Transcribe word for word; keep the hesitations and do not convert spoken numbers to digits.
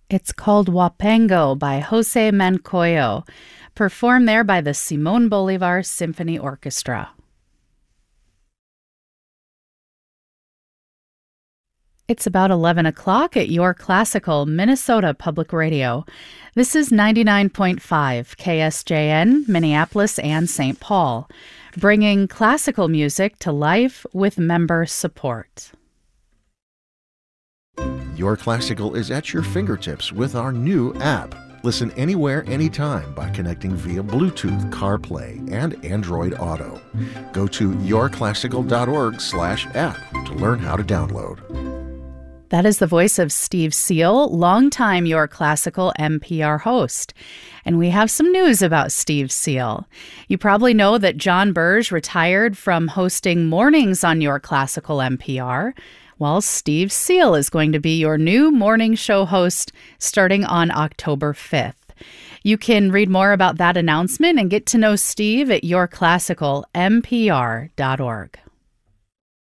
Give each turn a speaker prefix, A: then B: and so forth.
A: It's called Wapango by Jose Mancoyo, performed there by the Simon Bolivar Symphony Orchestra. It's about eleven o'clock at Your Classical, Minnesota Public Radio. This is ninety-nine point five K S J N, Minneapolis and Saint Paul, bringing classical music to life with member support.
B: Your Classical is at your fingertips with our new app. Listen anywhere, anytime by connecting via Bluetooth, CarPlay, and Android Auto. Go to your classical dot org slash app to learn how to download.
A: That is the voice of Steve Seal, longtime Your Classical N P R host. And we have some news about Steve Seal. You probably know that John Burge retired from hosting mornings on Your Classical N P R. Well, Steve Seal is going to be your new morning show host starting on October fifth. You can read more about that announcement and get to know Steve at your classical N P R dot org.